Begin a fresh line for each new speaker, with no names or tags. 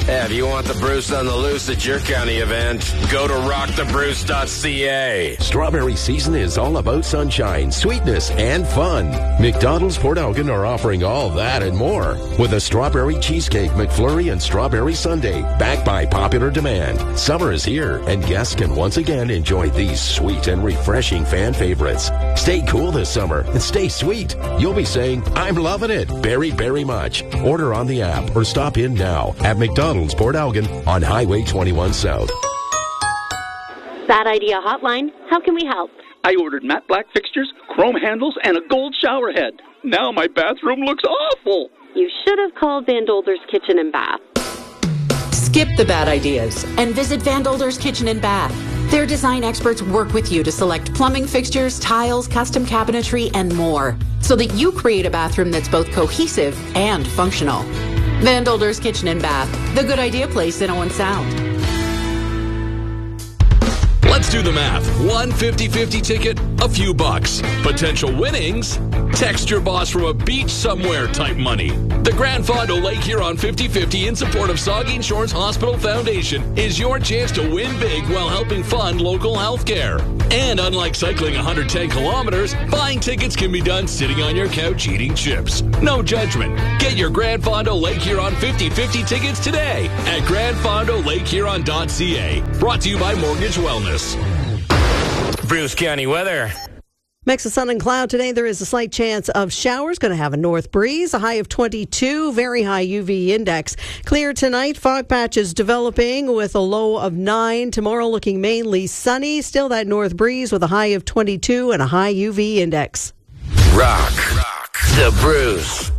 Yeah, if you want the Bruce on the loose at your county event, go to rockthebruce.ca.
Strawberry season is all about sunshine, sweetness, and fun. McDonald's Port Elgin are offering all that and more with a strawberry cheesecake, McFlurry, and strawberry sundae backed by popular demand. Summer is here, and guests can once again enjoy these sweet and refreshing fan favorites. Stay cool this summer and stay sweet. You'll be saying, I'm loving it very, very much. Order on the app or stop in now at McDonald's Port Elgin on Highway 21 South.
Bad Idea Hotline. How can we help?
I ordered matte black fixtures, chrome handles, and a gold shower head. Now my bathroom looks awful.
You should have called Van Dolder's Kitchen and Bath.
Skip the bad ideas and visit Van Dolder's Kitchen and Bath. Their design experts work with you to select plumbing fixtures, tiles, custom cabinetry, and more, so that you create a bathroom that's both cohesive and functional. Van Dolder's Kitchen and Bath, the good idea place in Owen Sound.
Let's do the math. One 50-50 ticket, a few bucks. Potential winnings? Text your boss from a beach somewhere type money. The Grand Fondo Lake Huron 50-50 in support of Saugeen Shores Hospital Foundation is your chance to win big while helping fund local health care. And unlike cycling 110 kilometers, buying tickets can be done sitting on your couch eating chips. No judgment. Get your Grand Fondo Lake Huron 50-50 tickets today at grandfondolakehuron.ca. Brought to you by Mortgage Wellness.
Bruce County weather.
Mix of sun and cloud today. There is a slight chance of showers. Going to have a north breeze, a high of 22, very high UV index. Clear tonight. Fog patches developing with a low of 9. Tomorrow looking mainly sunny. Still that north breeze with a high of 22 and a high UV index.
Rock the Bruce.